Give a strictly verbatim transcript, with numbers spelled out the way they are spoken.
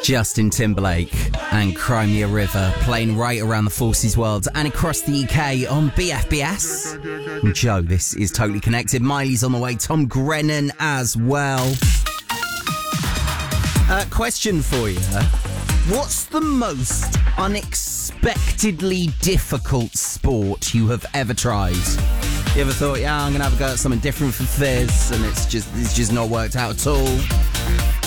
Justin Timberlake and Crimea River playing right around the Forces world and across the U K on B F B S. And Joe, this is Totally Connected. Miley's on the way. Tom Grennan as well. Uh, question for you. What's the most unexpectedly difficult sport you have ever tried? You ever thought, yeah, I'm going to have a go at something different for Fizz, and it's just it's just not worked out at all?